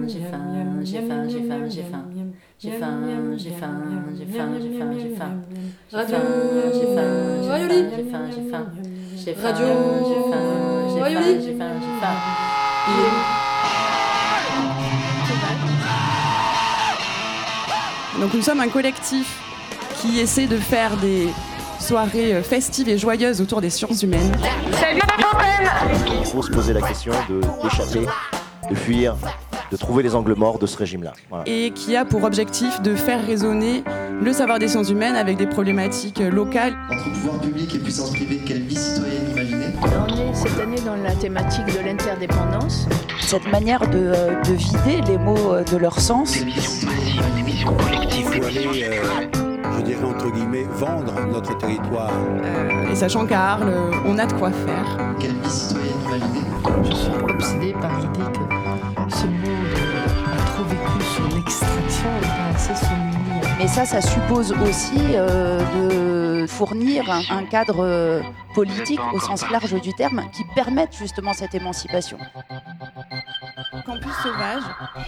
j'ai faim, j'ai faim, j'ai faim, j'ai faim. J'ai faim, j'ai faim, j'ai faim, j'ai faim, j'ai faim. Radio J'ai faim, Rayoli. j'ai faim, j'ai faim. J'ai faim, Radio j'ai faim, j'ai faim, Rayoli. j'ai faim, j'ai faim. Donc nous sommes un collectif qui essaie de faire des soirées festives et joyeuses autour des sciences humaines. Il faut se poser la question d'échapper, de fuir, de trouver les angles morts de ce régime-là. Voilà. Et qui a pour objectif de faire résonner le savoir des sciences humaines avec des problématiques locales. Entre pouvoir public et puissance privée, quelle vie citoyenne imaginer ? On est cette année dans la thématique de l'interdépendance. Cette manière de vider les mots de leur sens. Des missions massives, des missions collectives. Il faut aller, je dirais entre guillemets, vendre notre territoire. Et sachant qu'à Arles, on a de quoi faire. Quelle vie citoyenne imaginer ? Je suis obsédée par l'idée que ce monde a trop vécu son extraction et pas assez son unir. Mais ça suppose aussi de fournir un cadre politique au sens large du terme qui permette justement cette émancipation. Campus Sauvage.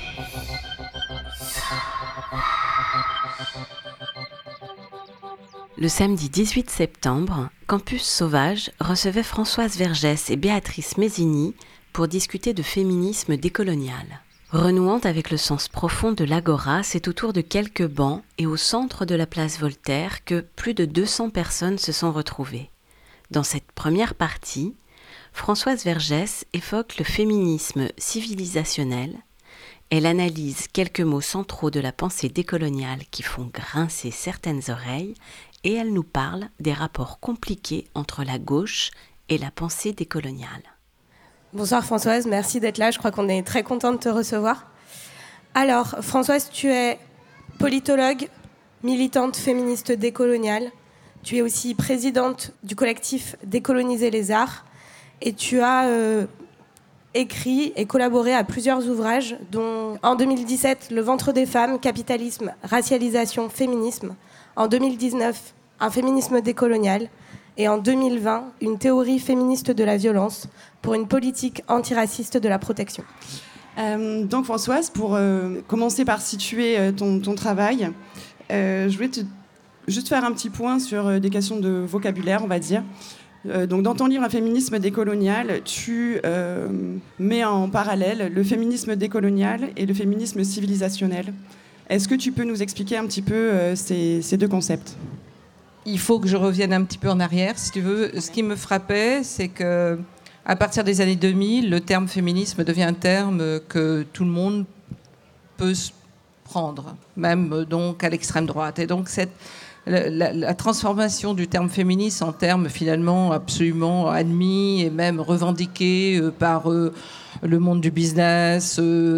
Le samedi 18 septembre, Campus Sauvage recevait Françoise Vergès et Béatrice Mézini pour discuter de féminisme décolonial. Renouant avec le sens profond de l'agora, c'est autour de quelques bancs et au centre de la place Voltaire que plus de 200 personnes se sont retrouvées. Dans cette première partie, Françoise Vergès évoque le féminisme civilisationnel. Elle analyse quelques mots centraux de la pensée décoloniale qui font grincer certaines oreilles et elle nous parle des rapports compliqués entre la gauche et la pensée décoloniale. Bonsoir Françoise, merci d'être là. Je crois qu'on est très content de te recevoir. Alors, Françoise, tu es politologue, militante féministe décoloniale. Tu es aussi présidente du collectif Décoloniser les arts. Et tu as écrit et collaboré à plusieurs ouvrages, dont en 2017, Le ventre des femmes, capitalisme, racialisation, féminisme. En 2019, un féminisme décolonial. Et en 2020, une théorie féministe de la violence pour une politique antiraciste de la protection. Donc Françoise, pour commencer par situer ton travail, je voulais juste faire un petit point sur des questions de vocabulaire, on va dire. Donc dans ton livre « Un féminisme décolonial », tu mets en parallèle le féminisme décolonial et le féminisme civilisationnel. Est-ce que tu peux nous expliquer un petit peu ces deux concepts ? Il faut que je revienne un petit peu en arrière, si tu veux. Ce qui me frappait, c'est que à partir des années 2000, le terme féminisme devient un terme que tout le monde peut prendre, même donc à l'extrême droite. Et donc la transformation du terme féministe en terme finalement absolument admis et même revendiqué par le monde du business,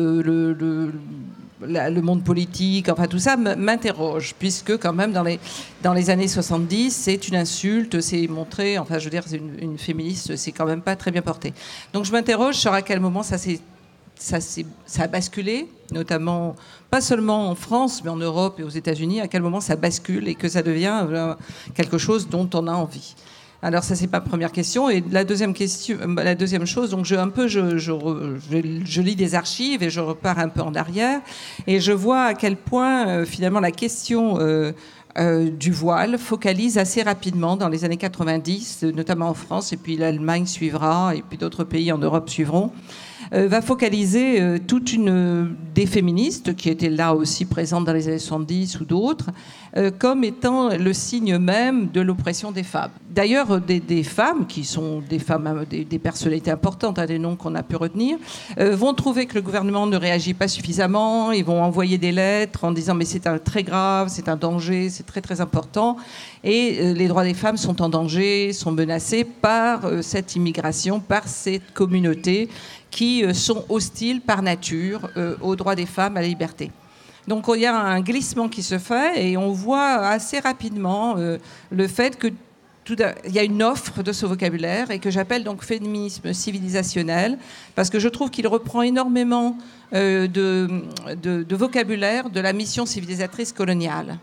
le monde politique, enfin tout ça m'interroge, puisque quand même dans les années 70, c'est une insulte, c'est montré, enfin je veux dire, c'est une féministe, c'est quand même pas très bien porté. Donc je m'interroge sur à quel moment ça a basculé, notamment pas seulement en France, mais en Europe et aux États-Unis, à quel moment ça bascule et que ça devient quelque chose dont on a envie. Alors ça, c'est ma première question. Et la deuxième chose, donc je lis des archives et je repars un peu en arrière et je vois à quel point finalement la question du voile focalise assez rapidement dans les années 90, notamment en France, et puis l'Allemagne suivra, et puis d'autres pays en Europe suivront, va focaliser toute une des féministes qui étaient là aussi présentes dans les années 70 ou d'autres, comme étant le signe même de l'oppression des femmes. D'ailleurs, des femmes qui sont des femmes, des personnalités importantes, des noms qu'on a pu retenir, vont trouver que le gouvernement ne réagit pas suffisamment, ils vont envoyer des lettres en disant mais c'est très grave, c'est un danger, c'est très très important, et les droits des femmes sont en danger, sont menacés par cette immigration, par cette communauté qui sont hostiles par nature aux droits des femmes, à la liberté. Donc il y a un glissement qui se fait et on voit assez rapidement le fait que il y a une offre de ce vocabulaire et que j'appelle donc féminisme civilisationnel parce que je trouve qu'il reprend énormément de vocabulaire de la mission civilisatrice coloniale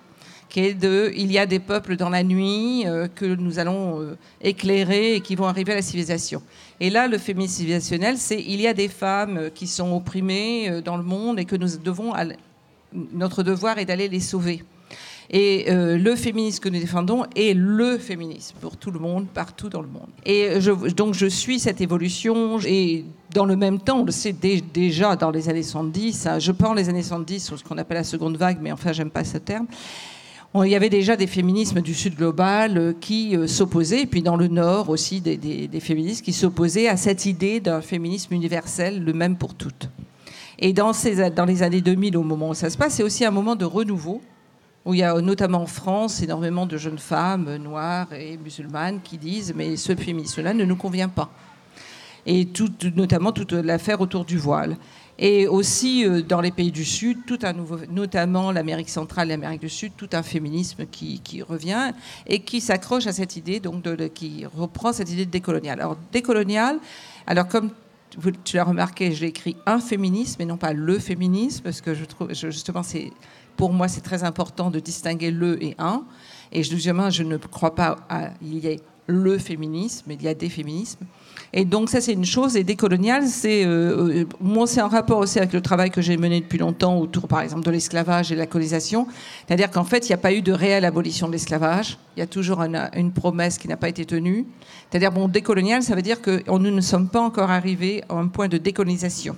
qui est il y a des peuples dans la nuit que nous allons éclairer et qui vont arriver à la civilisation. Et là, le féminisme civilisationnel, c'est il y a des femmes qui sont opprimées dans le monde et que nous devons, notre devoir est d'aller les sauver. Et le féminisme que nous défendons est le féminisme pour tout le monde, partout dans le monde. Et donc je suis cette évolution. Et dans le même temps, on le sait déjà dans les années 70, je prends les années 70 sur ce qu'on appelle la seconde vague, mais enfin, j'aime pas ce terme. Il y avait déjà des féminismes du Sud global qui s'opposaient, et puis dans le Nord aussi, des féministes qui s'opposaient à cette idée d'un féminisme universel, le même pour toutes. Et dans les années 2000, au moment où ça se passe, c'est aussi un moment de renouveau, où il y a notamment en France énormément de jeunes femmes noires et musulmanes qui disent « mais ce féminisme-là ne nous convient pas ». Et notamment toute l'affaire autour du voile. Et aussi dans les pays du Sud, notamment l'Amérique centrale et l'Amérique du Sud, tout un féminisme qui revient et qui s'accroche à cette idée, donc qui reprend cette idée de décolonial. Alors décolonial, comme tu l'as remarqué, j'ai écrit un féminisme et non pas le féminisme, parce que je trouve justement pour moi c'est très important de distinguer le et un. Et justement, je ne crois pas qu'il y ait le féminisme, il y a des féminismes. Et donc ça c'est une chose, et décolonial moi c'est en rapport aussi avec le travail que j'ai mené depuis longtemps autour par exemple de l'esclavage et de la colonisation, c'est-à-dire qu'en fait il n'y a pas eu de réelle abolition de l'esclavage, il y a toujours une promesse qui n'a pas été tenue, c'est-à-dire décolonial ça veut dire que nous ne sommes pas encore arrivés à un point de décolonisation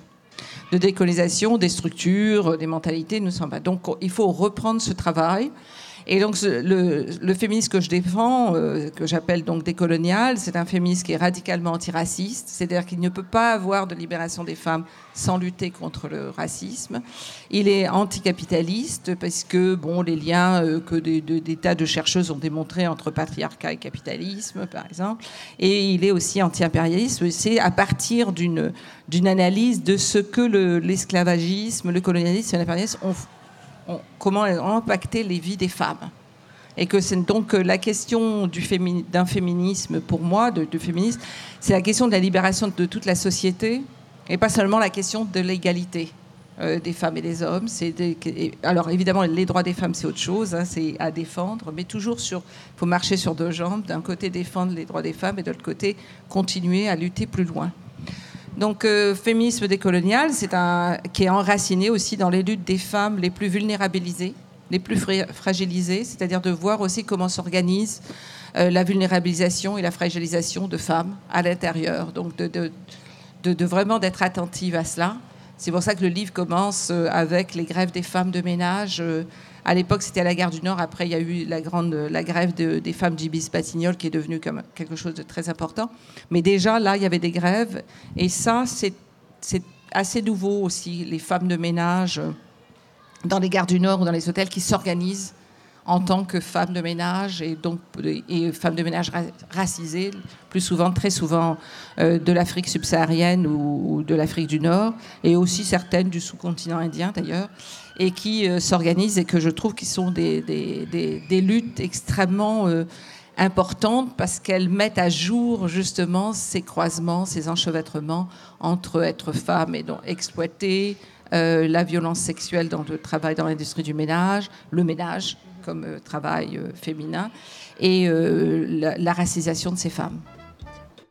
des structures, des mentalités, nous ne sommes pas. Donc il faut reprendre ce travail. Et donc le féminisme que je défends, que j'appelle donc décolonial, c'est un féminisme qui est radicalement antiraciste, c'est-à-dire qu'il ne peut pas avoir de libération des femmes sans lutter contre le racisme. Il est anticapitaliste parce que les liens que des tas de chercheuses ont démontrés entre patriarcat et capitalisme, par exemple. Et il est aussi anti-impérialiste. C'est à partir d'une analyse de ce que l'esclavagisme, le colonialisme et l'impérialisme comment ont impacté les vies des femmes. Et que c'est donc la question d'un féminisme, pour moi, de féminisme, c'est la question de la libération de toute la société, et pas seulement la question de l'égalité des femmes et des hommes. Alors évidemment, les droits des femmes, c'est autre chose, c'est à défendre, mais toujours il faut marcher sur deux jambes. D'un côté, défendre les droits des femmes, et de l'autre côté, continuer à lutter plus loin. Donc, féminisme décolonial, qui est enraciné aussi dans les luttes des femmes les plus vulnérabilisées, les plus fragilisées, c'est-à-dire de voir aussi comment s'organise la vulnérabilisation et la fragilisation de femmes à l'intérieur. Donc, de vraiment d'être attentive à cela. C'est pour ça que le livre commence avec les grèves des femmes de ménage. À l'époque, c'était à la gare du Nord. Après, il y a eu la grève des femmes d'Ibis-Batignolles qui est devenue comme quelque chose de très important. Mais déjà, là, il y avait des grèves. Et ça, c'est assez nouveau aussi, les femmes de ménage dans les gares du Nord ou dans les hôtels qui s'organisent en tant que femmes de ménage et femmes de ménage racisées, très souvent de l'Afrique subsaharienne ou de l'Afrique du Nord, et aussi certaines du sous-continent indien d'ailleurs, et qui s'organisent et que je trouve qui sont des luttes extrêmement importantes parce qu'elles mettent à jour justement ces croisements, ces enchevêtrements entre être femme et donc exploiter, la violence sexuelle dans le travail dans l'industrie du ménage, le ménage comme travail féminin, et la racisation de ces femmes.